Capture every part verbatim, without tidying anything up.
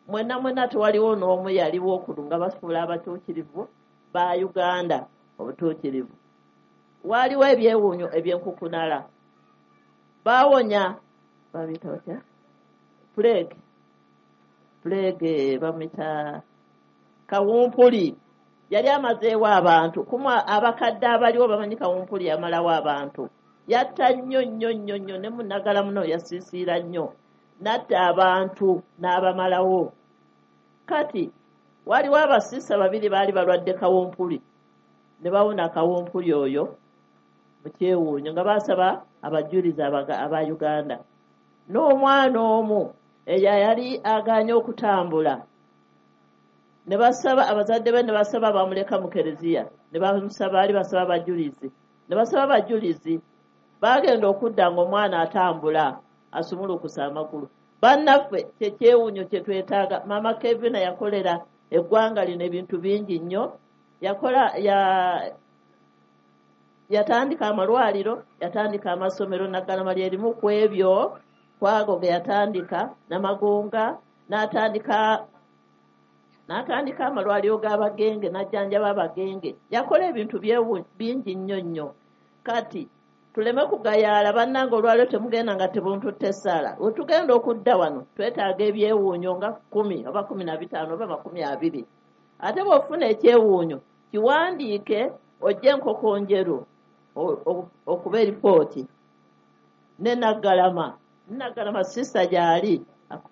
mwena mwena tewaliwo n'omu yaliwo okulunga basuula abatuukirivu ba Uganda obutuukirivu. Waliwo ebyewuunyo eby'enkukunala bawonya babita batya plague plague bamita kawumpuli yali amazeewo abantu kumwa abakadde abaliwo bamanyi kawumpuli yamalawo abantu yatta nnyo nnyo nnyo nnyo ne munagala muno yasiisiira nnyo natta abantu n'abamalawo. Kati waliwo abasisa babiri baali balwadde kawumpuli ne bawona kawumpuli oyo mu kyewuunyo nga basaba abajulizi aba Uganda. N'omwana omu eya yali aganye okutambula ne basaba abazadde be ne basaba bamuleka mu kereziya ne bamusaba ali basaba abajulizi ne basaba abajulizi bagenda okudda ng'omwana atambula asumulukusa amagulu. Bannaffe kyekyewuunyo kye twetaaga. Mama Kevin yakolera eggwanga lino ebintu bingi nnyo. Yakola ya yatandika amalwaliro, yatandika amasomero Naggalama lyerimu ku ebyo kwago ge yatandika Namagonga n'atandika n'atandika amalwaliro g'abagenge n'ajjanjaba abagenge. Yakola ebintu bingi nnyo nnyo. Kati tuleme kugayaala bannange olwaliro temugenda nga tebuntutte essaala. We tugenda okudda wano twetaaga ebyewuunyo nga kkumi oba kkumi na bitaano oba makumi abiri. Ate bw'ofuna ekyewuunyo kiwandiike ojje enkoko njeru okuba eripooti ne Naggalama. Naggalama sista gy'ali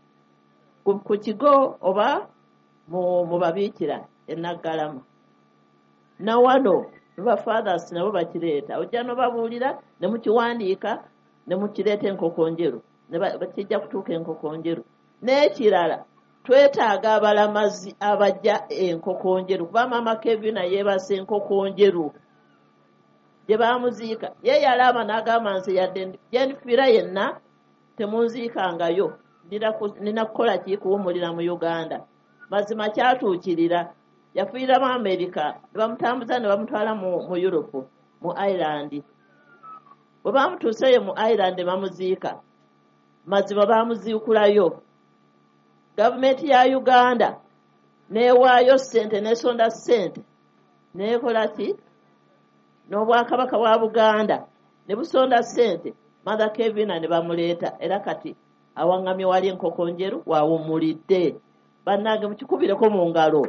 ku kigo oba mu babiikira e Naggalama. Na wano ba fathers nabo bakireeta ojja n'obabuulira ne mukiwandiika ne mukireeta enkoko njeru ne bakijja kutuuka enkoko njeru. N'ekirala twetaaga abalamazi abajja enkoko njeru kuba Mama Kevin yeebase enkoko njeru gye baamuziika. Ye yalaba n'agamba nti yadde gye nfiira yenna temunziikangayo nina kukola ki kuwummulira mu Uganda. Mazima kyatuukirira. Yafiira mu America ne bamutambuza ne bamutwala mu, mu Europe mu Ireland. Bwe bamutuuseyo mu Ireland bamuziika. Mazima bamuziikulayo. Gavumenti ya Uganda neewaayo ssente n'esonda ssente neekola ki n'obwakabaka bwa Buganda ne busonda ssente Mother Kevin ne bamuleeta era kati awaŋŋamye wali enkoko njeru waawummulidde. Bannange mukikubireko mu ngalo.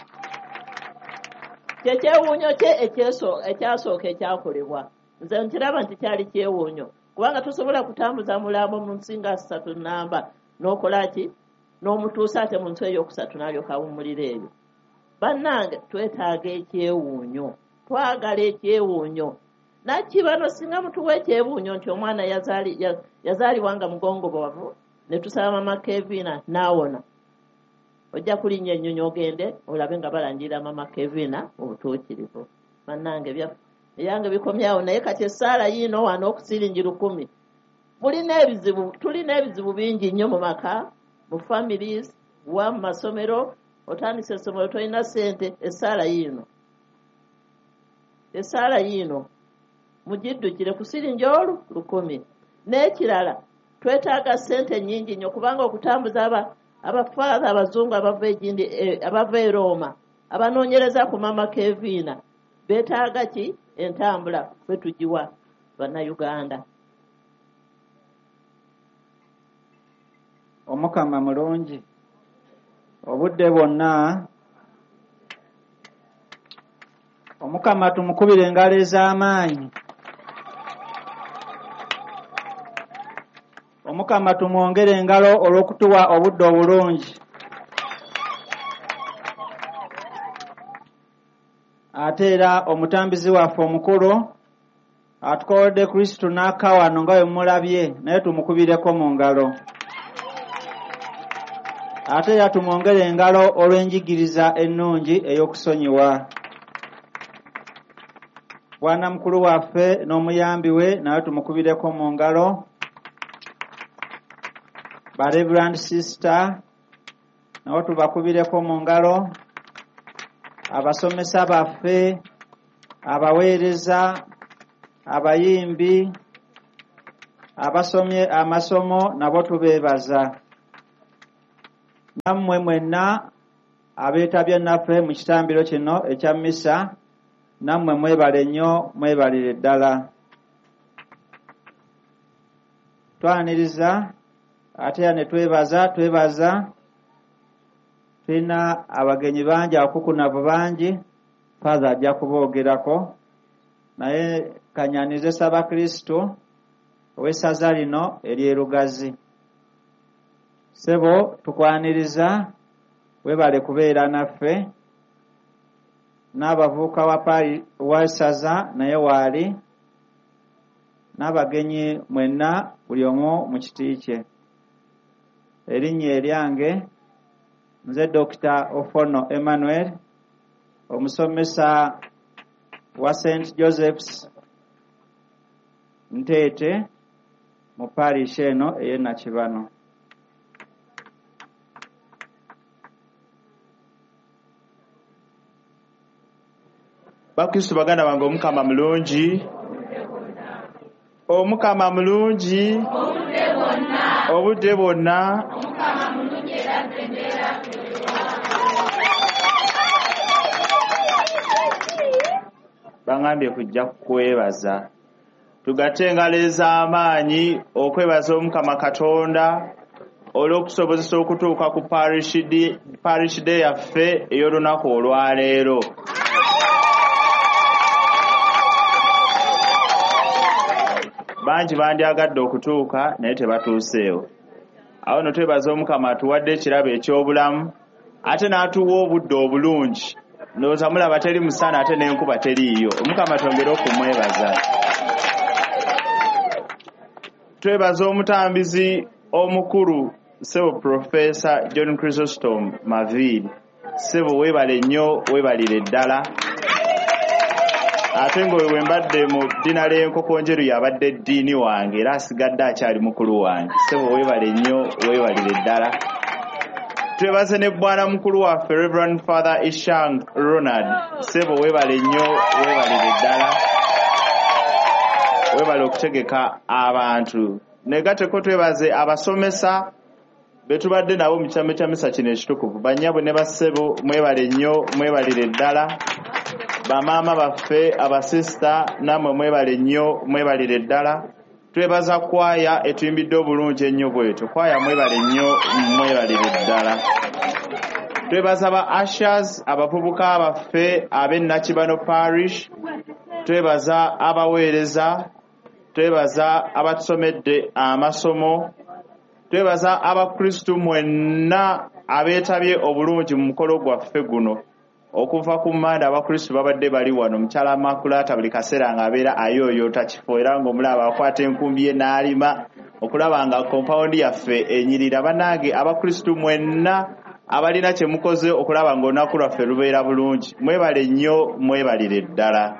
Kyekyewuunyo kye ekyasooka ekyakolebwa nze nkiraba nti kyali kyewuunyo kubanga tosobola kutambuza mulambo mu nsi nga ssatu nnamba n'okola ki n'omutuusa ate mu nsi ey'okusatu n'alyoka awummulira ebyo. Bannange twetaaga ekyewuunyo, twagala ekyewuunyo. Nakibano singa mutuwa ekyewuunyo nti omwana yazaalibwanga mugongobavu ne tusaba Mama Kevin n'awona, ojja kulinnya ennyonyi ogende olabe nga balangira Mama Kevin obutuukirivu. Bannange byaffe eyange bikomyawo naye kati essaala yiino wano okusiringi lukumi. Mulina ebizibu, tulina ebizibu bingi nnyo mu maka, mu families, wa mu masomero, otandise essomero tolina ssente. Essaala yiino essaala yiino mugiddukire ku siringi olu lukumi. N'ekirala twetaaga ssente nnyingi nnyo kubanga okutambuza aba abafaatha abazungu abava egindi abava e Roma abanoonyereza ku Mama Kevin beetaaga ki entambula bwe tugiwa bannayuganda. Omukama mulungi obudde bwonna. Omukama tumukubire engalo ez'amaanyi. Omukama tumwongere engalo olw'okutuwa obudde obulungi. Ate era omutambizi waffe omukulu atukoledde Kristo n'aka wano nga bwe mumulabye naye tumukubireko mu ngalo. Ate era tumwongere engalo olw'enjigiriza ennungi ey'okusonyiwa. Bwana mukulu waffe n'omuyambi we naye tumukubireko mu ngalo. Ba Reverend Sister nabo tubakubireko mu ngalo. Abasomesa baffe, abaweereza, abayimbi, abasomye amasomo nabo tubeebaza. nammwe mwenna abeetabye naffe mu kitambiro kino ekya mmisa nammwe mwebale nnyo mwebalire ddala. Twaniriza ate ya ne twebaza twebaza tulina abagenyi bangi abakukunavu bangi Father ajja kuboogerako naye kanyanize saba Kristo ow'essaza lino ery'erugazi. Ssebo tukwaniriza webale kubeera naffe n'abavubuka wa pali wa ssaza naye waali n'abagenyi mwenna buli omu mu kiti kye. Erinnya eryange nze Doctor Ofono Emmanuel, omusomesa wa Saint Joseph's Nteete mu parish eno ey'e Nakibano. Bakristo baganda bange omukama mulungi, omukama mulungi obudde bwonna. Bangambye kujja kukwebaza tugatte engalo ez'amaanyi okwebaza omukama Katonda olw'okusobozesa okutuuka ku parish day yaffe ey'olunaku olwaleero. Bangi bandyagadde okutuuka naye tebatuuseewo. Awo no twebaza omukama atuwadde ekirabo eky'obulamu ate n'atuwa obudde obulungi. Ndowooza mulaba teri musana ate n'enkuba teriiyo. Omukama twongere okumwebaza. Twebaza omutambizi omukulu Ssebo Professor John Chrysostom Mavili. Ssebo weebale nnyo weebalire ddala. Ate ng'oyo wembadde mu ddiina l'enkoko njeru yabadde ddiini wange era asigadde akyali mukulu wange. Ssebo weebale nnyo weebalire ddala. Twebaze ne bwana mukulu waffe Reverend Father Ishang Ronald. Ssebo weebale nnyo weebalire ddala. Weebale okutegeka abantu. Negateko twebaze abasomesa betubadde nabo mu kyama kya misa kino ekitukuvu. Bannyabwe ne bassebo mwebale nnyo mwebalire ddala. Bamaama baffe abasista namwe mwebale nnyo mwebalire ddala. Twebaza kwaya etuyimbidde obulungi ennyo bwetyo. Kwaya mwebale nnyo mwebalire ddala. Twebaza ba ushers abavubuka baffe ab'e Nakibano Parish. Twebaza abaweereza. Twebaza abatusomedde amasomo. Twebaza abakristu mwenna abeetabye obulungi mu mukolo gwaffe guno. Okuva ku Mmande abakristu babadde bali wano. Mukyala Makulata buli kaseera ng'abeera ayooyoota kifo era ng'omulaba akwata enkumbi ye n'alima okulaba nga kompawundi yaffe enyirira. Bannange abakristu mwenna abalina kye mukoze okulaba ng'olunaku lwaffe lubeera bulungi. Mwebale nnyo mwebalire ddala.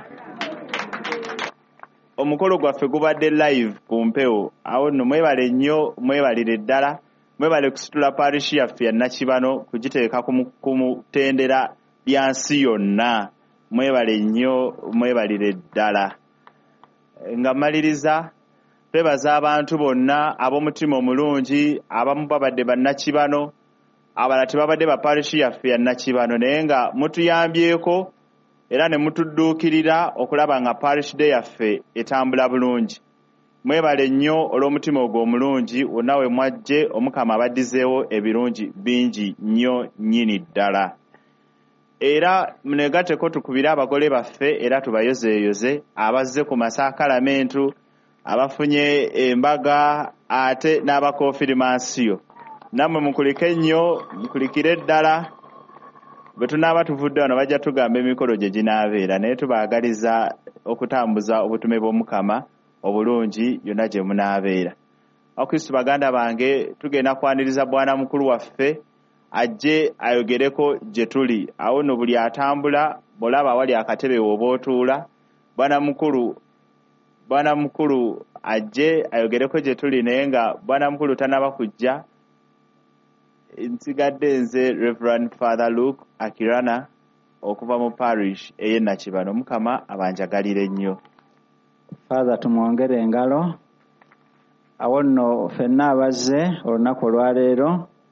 Omukolo gwaffe gubadde live ku mpewo. Awo nno mwebale nnyo mwebalire ddala. Mwebale kusitula parish yaffe ya Nakibano kugiteeka ku mutendera byansi yonna. Mwebale nnyo mwebalire ddala. Nga maliriza twebaza abantu bonna ab'omutima omulungi abamu babadde bannakibano abalala tebabadde ba parish yaffe ya Nakibano naye nga mutuyambyeko era ne mutudduukirira okulaba nga parish day yaffe etambula bulungi. Mwebale nnyo olw'omutima ogwo omulungi wonna we mwajje omukama abaddizeewo ebirungi bingi nnyo nnyini ddala. Era munegateko tukubire abagole baffe era tubayozeeyoze abazze ku masaakalamentu abafunye embaga ate n'abakonfirimansiyo. Nammwe mukulike nnyo mukulikire ddala. Bwe tunaaba tuvudde wano bajja tugamba emikolo gye ginaabeera naye tubaagaliza okutambuza obutume bw'omukama obulungi yonna gye munaabeera. Abakristu baganda bange tugenda kwaniriza bwana mukulu waffe ajje ayogereko gye tuli. Awo nno buli atambula bw'olaba awali akatebe w'oba otuula bwana mukulu bwana mukulu ajje ayogereko gye tuli naye nga bwana mukulu tanaba kujja. Nsigadde nze Reverend Father Luke Akirana okuva mu parish ey'e Nakibano. Mukama abanjagalire nnyo. Father tumwongere engalo. Awo nno ffenna abazze olunaku olwaleero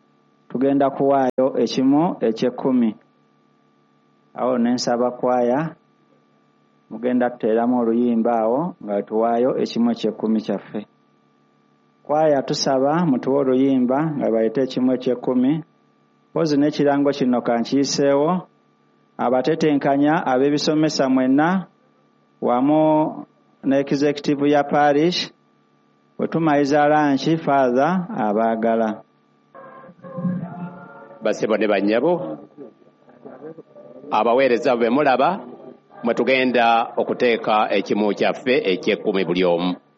tugenda kuwaayo ekimu eky'ekkumi. Awo nensaba kwaya mugenda tuteeramu oluyimba awo nga tuwaayo ekimu eky'ekkumi kyaffe. Kwaya tusaba mutuwe oluyimba nga bayite ekimu eky'ekkumi. Pozi n'ekirango kino kankiyiseewo abatetenkanya ab'ebisomesa mwenna wamu n'executive ya parish bwe tumayiza lanchi father abaagala. Basebo ne bannyabo abaweereza bwe mulaba mwe tugenda okuteeka ekimu kyaffe eky'ekkumi buli omu.